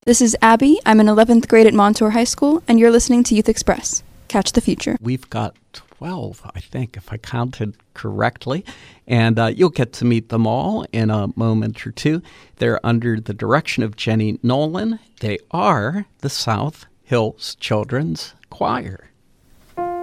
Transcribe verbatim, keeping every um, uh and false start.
This is Abby. I'm in eleventh grade at Montour High School, and you're listening to Youth Express. Catch the future. We've got twelve, I think, if I counted correctly. And uh, you'll get to meet them all in a moment or two. They're under the direction of Jenny Nolan. They are the South Hills Children's Choir.